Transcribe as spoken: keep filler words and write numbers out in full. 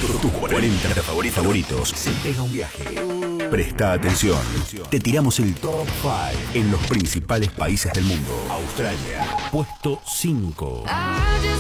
Tus cuarenta favoritos, favoritos se pega un viaje. Presta atención. Te tiramos el top cinco en los principales países del mundo. Australia, puesto cinco.